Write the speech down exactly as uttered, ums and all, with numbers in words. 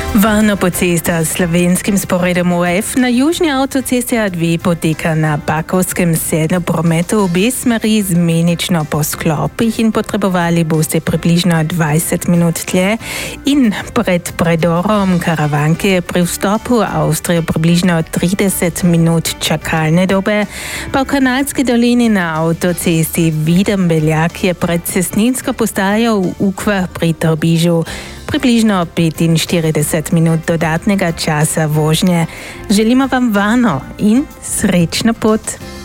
Varno po cestah s slovenskim sporedom U F na južni avtocesti A dva poteka na Bakovskem sedem prometu v obe smeri zmenično po sklopih in potrebovali boste približno dvajset minut tle in pred predorom Karavanke pri vstopu v Avstrijo približno trideset minut čakalne dobe, pa v Kanalski dolini na avtocesti Videm-Beljak je pred cestninsko postajo v Ukvah pri Trbižu približno petinštirideset minut dodatnega časa vožnje. Želimo vam varno in srečno pot!